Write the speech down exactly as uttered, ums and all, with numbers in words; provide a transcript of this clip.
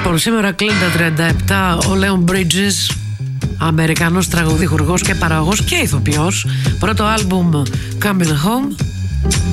Λοιπόν, σήμερα κλείνει τα τριάντα επτά ο Leon Bridges, Αμερικανός τραγουδίχουργος και παραγωγός και ηθοποιός. Πρώτο άλμπουμ Coming Home.